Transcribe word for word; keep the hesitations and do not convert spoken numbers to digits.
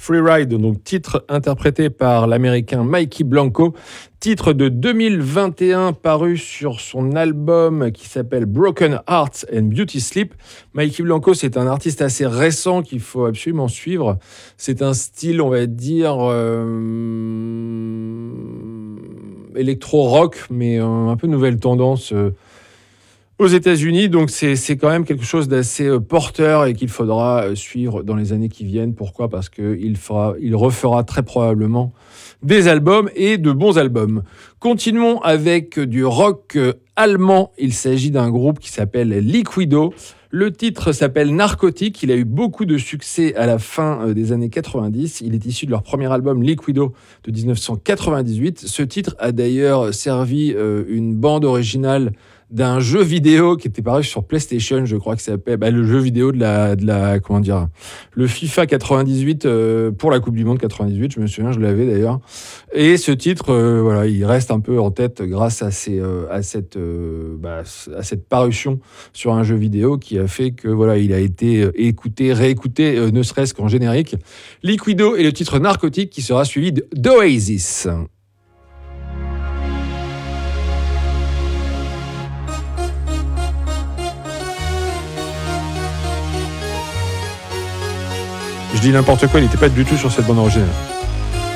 Freeride, donc titre interprété par l'américain Mikey Blanco, titre de deux mille vingt et un paru sur son album qui s'appelle Broken Hearts and Beauty Sleep. Mikey Blanco, c'est un artiste assez récent qu'il faut absolument suivre. C'est un style, on va dire, euh, électro-rock, mais euh, un peu nouvelle tendance euh, aux États-Unis, donc c'est, c'est quand même quelque chose d'assez euh, porteur et qu'il faudra euh, suivre dans les années qui viennent. Pourquoi ? Parce qu'il fera, il refera très probablement des albums et de bons albums. Continuons avec du rock euh, allemand. Il s'agit d'un groupe qui s'appelle Liquido. Le titre s'appelle Narcotique. Il a eu beaucoup de succès à la fin euh, des années quatre-vingt-dix. Il est issu de leur premier album Liquido de dix-neuf cent quatre-vingt-dix-huit. Ce titre a d'ailleurs servi euh, une bande originale d'un jeu vidéo qui était paru sur PlayStation, je crois que ça s'appelle bah, le jeu vidéo de la, de la comment dire, le FIFA quatre-vingt-dix-huit euh, pour la Coupe du Monde quatre-vingt-dix-huit, je me souviens, je l'avais d'ailleurs. Et ce titre, euh, voilà, il reste un peu en tête grâce à ces, euh, à cette, euh, bah, à cette parution sur un jeu vidéo qui a fait que voilà, il a été écouté, réécouté, euh, ne serait-ce qu'en générique. Liquido et le titre Narcotique qui sera suivi d'Oasis. Je dis n'importe quoi, il n'était pas du tout sur cette bande originale.